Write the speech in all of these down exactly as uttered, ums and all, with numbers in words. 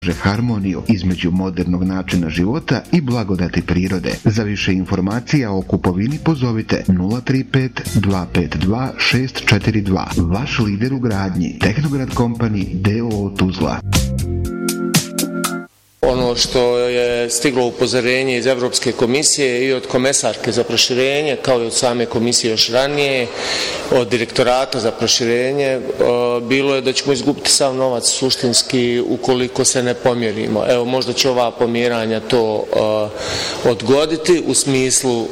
harmoniju između modernog načina života i blagodati prirode. Za više informacija o kupovini pozovite nula tri pet dva pet dva šest četiri dva. Vaš lider u gradnji, Tehnograd Company d o o Tuzla. Ono što je stiglo upozorenje iz Evropske komisije i od komesarke za proširenje, kao i od same komisije još ranije, od direktorata za proširenje, bilo je da ćemo izgubiti sav novac suštinski ukoliko se ne pomjerimo. Evo, možda će ova pomjeranja to odgoditi u smislu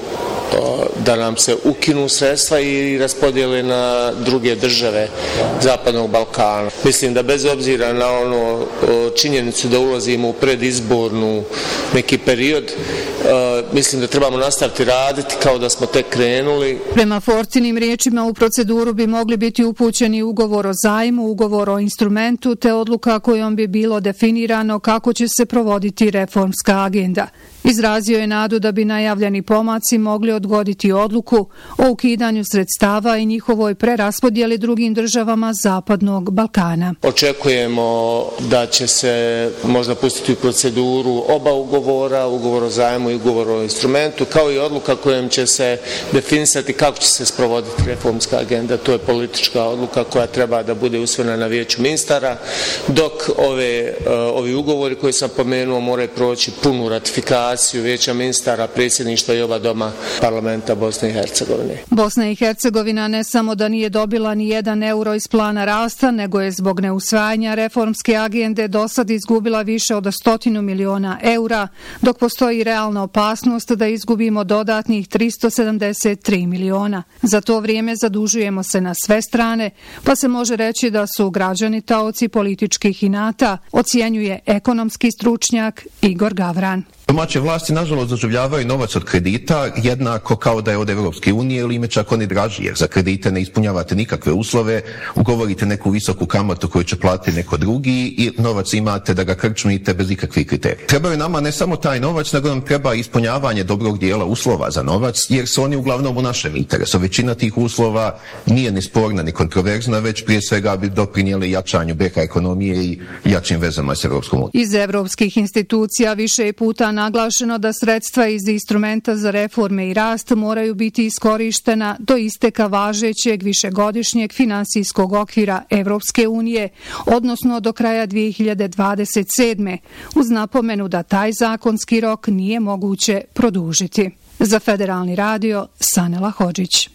da nam se ukinu sredstva i raspodijele na druge države Zapadnog Balkana. Mislim da bez obzira na ono činjenicu da ulazimo u predizbornu neki period, mislim da trebamo nastaviti raditi kao da smo tek krenuli. Prema Forcinim riječima u proceduru bi mogli biti upućeni ugovor o zajmu, ugovor o instrumentu te odluka kojom bi bilo definirano kako će se provoditi reformska agenda. Izrazio je nadu da bi najavljeni pomaci mogli odgoditi odluku o ukidanju sredstava i njihovoj preraspodjeli drugim državama Zapadnog Balkana. Očekujemo da će se možda pustiti u proceduru oba ugovora, ugovor o zajmu i ugovor o instrumentu, kao i odluka kojom će se definisati kako će se sprovoditi reformska agenda. To je politička odluka koja treba da bude usvojena na vijeću ministara, dok ove, ovi ugovori koji sam pomenuo moraju proći punu ratifikaciju vijeća ministara, predsjedništva i oba doma parlamenta Bosne i Hercegovine. Bosna i Hercegovina ne samo da nije dobila ni jedan euro iz plana rasta, nego je zbog neusvajanja reformske agende do sad izgubila više od stotinu miliona eura, dok postoji realna opasnost da izgubimo dodatnih tristo sedamdeset tri miliona. Za to vrijeme zadužujemo se na sve strane, pa se može reći da su građani taoci političkih inata, ocjenjuje ekonomski stručnjak Igor Gavran. Domaće vlasti nažalost doživljavaju novac od kredita jednako kao da je od Evropske unije ili ime čak oni draži, jer za kredite ne ispunjavate nikakve uslove, ugovorite neku visoku kamatu koju će platiti neko drugi i novac imate da ga krčmite bez ikakvih kriterija. Treba je nama ne samo taj novac, nego nam treba ispunjavanje dobrog dijela uslova za novac, jer su oni uglavnom u našem interesu. Većina tih uslova nije ni sporna ni kontroverzna, već prije svega bi doprinijeli jačanju B H ekonomije i jačim vezama s Evropskom unijom. Iz evropskih institucija više je puta naglašeno da sredstva iz instrumenta za reforme i rast moraju biti iskorištena do isteka važećeg višegodišnjeg finansijskog okvira Evropske unije, odnosno do kraja dvije hiljade dvadeset sedme, uz napomenu da taj zakonski rok nije moguće produžiti. Za Federalni radio, Sanela Hodžić.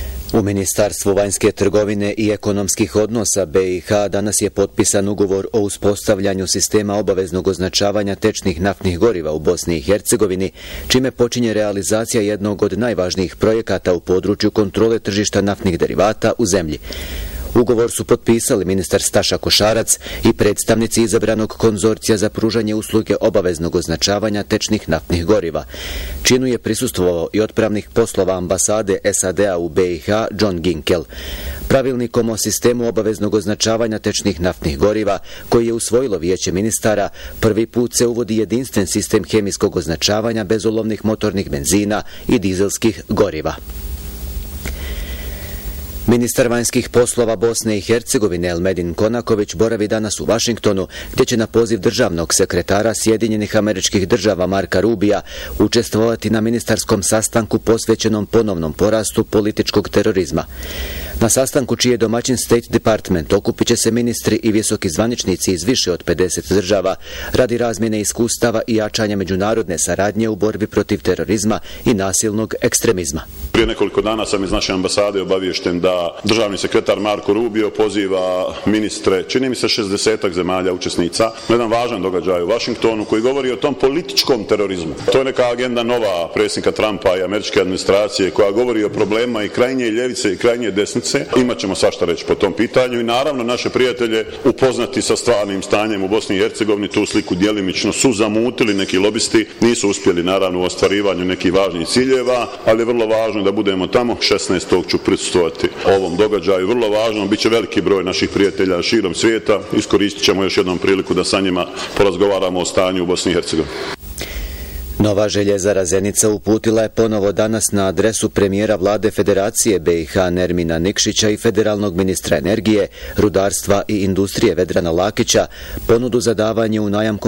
U Ministarstvu vanjske trgovine i ekonomskih odnosa B i H danas je potpisan ugovor o uspostavljanju sistema obaveznog označavanja tečnih naftnih goriva u Bosni i Hercegovini, čime počinje realizacija jednog od najvažnijih projekata u području kontrole tržišta naftnih derivata u zemlji. Ugovor su potpisali ministar Staša Košarac i predstavnici izabranog konzorcija za pružanje usluge obaveznog označavanja tečnih naftnih goriva. Činu je prisustvovao i otpravnik poslova ambasade S A D A u B i H John Ginkel. Pravilnikom o sistemu obaveznog označavanja tečnih naftnih goriva, koji je usvojilo vijeće ministara, prvi put se uvodi jedinstven sistem hemijskog označavanja bezolovnih motornih benzina i dizelskih goriva. Ministar vanjskih poslova Bosne i Hercegovine Elmedin Konaković boravi danas u Vašingtonu, gdje će na poziv državnog sekretara Sjedinjenih Američkih Država Marka Rubija učestvovati na ministarskom sastanku posvećenom ponovnom porastu političkog terorizma. Na sastanku, čiji je domaćin State Department, okupit će se ministri i visoki zvaničnici iz više od pedeset država radi razmjene iskustava i jačanja međunarodne saradnje u borbi protiv terorizma i nasilnog ekstremizma. Prije nekoliko dana sam iz naše ambasade obaviješten da državni sekretar Marko Rubio poziva ministre, čini mi se šezdesetak zemalja učesnica, na jedan važan događaj u Vašingtonu koji govori o tom političkom terorizmu. To je neka agenda nova predsjednika Trumpa i američke administracije koja govori o problemima i krajnje ljevice i krajnje desnice. Imaćemo svašta reći po tom pitanju i naravno naše prijatelje upoznati sa stvarnim stanjem u Bosni i Hercegovini. Tu sliku djelimično su zamutili neki lobisti, nisu uspjeli naravno u ostvarivanju nekih važnih ciljeva, ali je vrlo važno da budemo tamo. šesnaestog ću prisustvovati ovom događaju. Vrlo važno, bit će veliki broj naših prijatelja širom svijeta. Iskoristit ćemo još jednom priliku da sa njima porazgovaramo o stanju u Bosni i Hercegovini. Nova željezara Zenica uputila je ponovo danas na adresu premijera vlade Federacije B i H Nermina Nikšića i federalnog ministra energije, rudarstva i industrije Vedrana Lakića ponudu za davanje u najam